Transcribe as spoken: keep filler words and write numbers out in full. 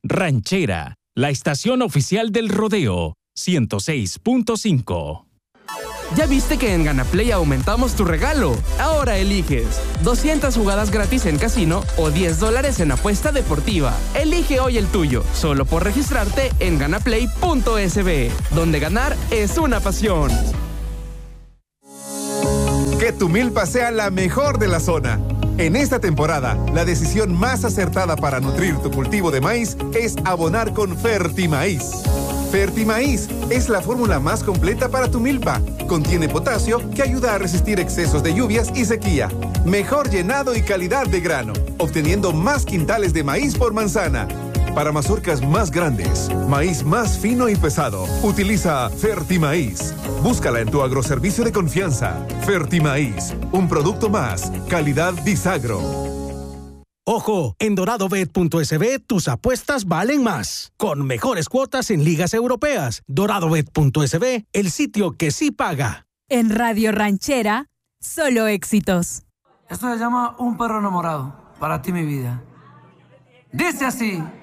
Ranchera, la estación oficial del rodeo, ciento seis punto cinco. ¿Ya viste que en GanaPlay aumentamos tu regalo? Ahora eliges doscientas jugadas gratis en casino o diez dólares en apuesta deportiva. Elige hoy el tuyo, solo por registrarte en ganaplay punto es be, donde ganar es una pasión. Que tu milpa sea la mejor de la zona. En esta temporada, la decisión más acertada para nutrir tu cultivo de maíz es abonar con Fertimaíz. Fertimaíz es la fórmula más completa para tu milpa. Contiene potasio que ayuda a resistir excesos de lluvias y sequía. Mejor llenado y calidad de grano, obteniendo más quintales de maíz por manzana. Para mazorcas más grandes, maíz más fino y pesado, utiliza Fertimaíz. Búscala en tu agroservicio de confianza. Fertimaíz, un producto más. Calidad Disagro. Ojo, en dorado bet punto es be tus apuestas valen más. Con mejores cuotas en ligas europeas. dorado bet punto es be, el sitio que sí paga. En Radio Ranchera, solo éxitos. Esto se llama Un perro enamorado. Para ti, mi vida. Dice así.